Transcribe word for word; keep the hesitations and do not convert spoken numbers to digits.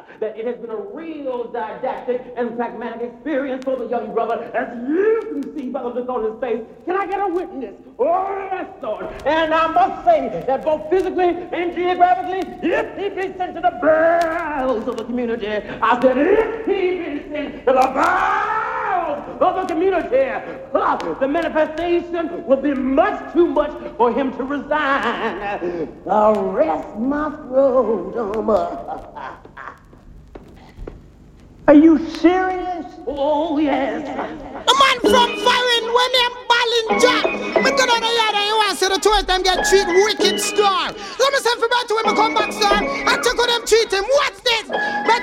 that it has been a real didactic and pragmatic experience for the young brother, as you can see by the look on his face. Can I get a witness? Oh, yes, Lord. And I must say that both physically and geographically, if he be sent to the bowels of the community, I said, if he be sent to the bowels of the community, uh, the manifestation will be much too much for him to resign. The rest must roll on up. Are you serious? Oh, yes. A man from foreign when him balling jack. Me go down the yard and you want to see the two of them get treat wicked star. Let me say for back to him, come back, star. And check how them treat him. What's this? But